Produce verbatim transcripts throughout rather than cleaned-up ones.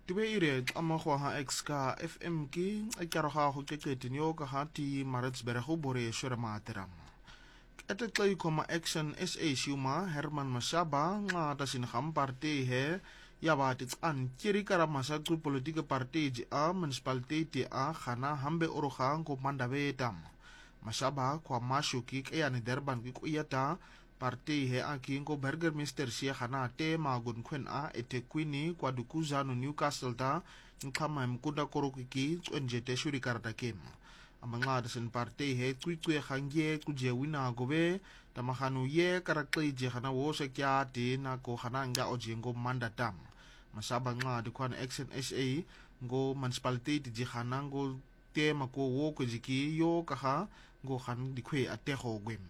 Tibe ire ama go ha X ka F M ke a ke roga go keketeng yo ka ha ti Maritzburg go bore shore matera. Ete tlai koma Action S A Shuma Herman Mashaba nga ta sin kham party he ya ba ti tsan kiri kara masa ku politieke party a municipality a khana hambe oroga ko mandabeta. Mashaba kwa mashuki ke ya ni Durban ki ku yata party he aki ko burgermeister sia khana te magun khwen a eThekwini kwa dukuzano Newcastle ta nkhama mkunda korokiki tswenjete shuri karata kem amanga dasen party he tswitswe khangye kuje wina gobe tamahanu ye karakleje khana wo se kya te na ko khana nga ojengo mandatam masaba nga de kwan Action S A ngo municipality ji khana ngo te mako wo ko jiki yo kaha ngo khan dikwe atego gwem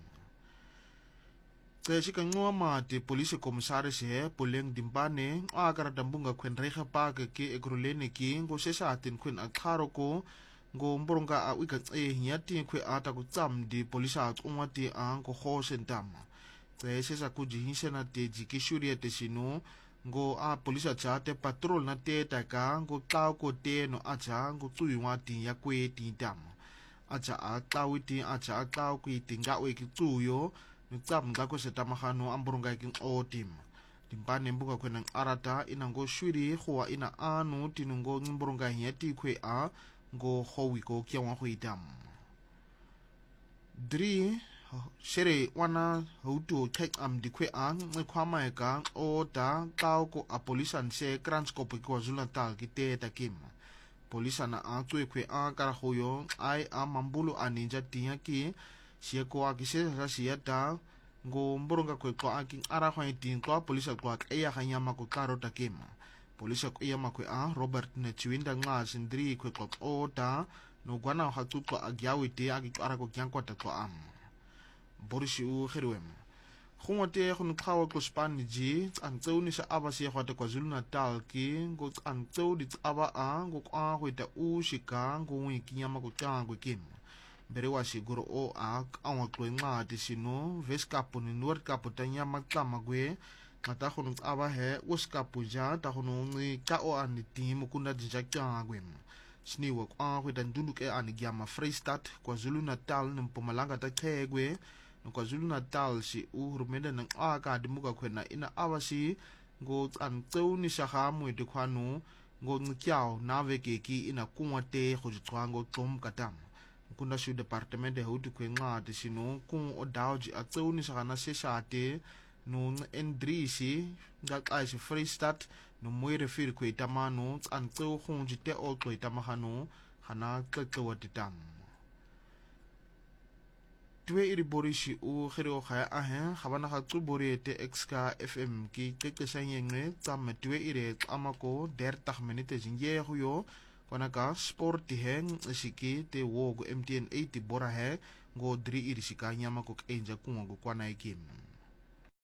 Tse ka ngwa mate police commissaris he poleng dimpane a kara dambunga kwen reha pa ke ke ekrolene ki ngo sesa atin kwen akharo ko ngo mboronga a wika tse nyati kwe ata ku tsam di police a tsungwa ti a ngo ho sentam tse sesa ku jihinse na te jikishuri te sino ngo a police a chate patrol na te ta ka ngo tla ko te no a cha ngo tsuwa ti ya kwe ti tam a cha a tlawiti a cha a tlaw ku itinga we ki tsuyo Nutsap ngako setamahano amburunga king o team. Timpane mbuka kwenang arata inango shwiri huwa ina anu tinungo ngimburunga hieti kwe a ngo howiko kia wangu itam. Dri shere wana hautu kek am di kwe a ngekwa maeka o ta kao ko a polisan se kranskopi kwa zula tal ki te takim. Polisana a tue kwe a karahoyo ai a mambulu aninja tiya ki Sia ko aki se sa sia ta ngo mboronga kwe ko aki ara khwa itin ko polisa ko ak eya khanya mako karo takema polisa ko eya mako a Robert Nechwinda nga sindri kwe ko o ta no gwana ha tu ko agyawite aki ara ko kyang ko ta ko am Boris u kherwem khungote khun khawa ko span ji an tseu ni sa aba se khwata ko Zulu Natal ki ngo an tseu di aba a ngo kwa ko ta u shika ngo wi kinyama ko ta ngo kim Berewa siguro o ak ang wakloy nga tisino ves kapo ni nuwar kapo tanya magkama gwe kata khunung aba he us kapo ja ta khunung ni ka o an ti mukunda dija kya gwe sniwa kwa kwe dan dunduk e an gyama Freestad kwa Zulu Natal ng Mpumalanga ta kegwe no kwa Zulu Natal si uhurumenda ng aka di muka kwe na ina aba si ngo an tseu ni shaka mwe di kwanu ngo ngikyao na veke ki ina kumwa te khujitwa ngo tom katam Kunda shu departement de hutu kwe nga te sino kung o daoji a tseu ni sakana se shate no endrisi nga kai si Freestad no mwe refir kwe tamano an tseu kung jite o kwe tamahano hana kaklewa titam Tue iri bori shi u khiri o khaya ahen khabana khatsu bori te X ka F M ki keke sanyenge tsamme tue iri amako der tak menite jingye huyo Kona ka sport ti heng siki te wo go M T N eighty bora he go dri iri sika nyama ko enja kungo go kwana ikim.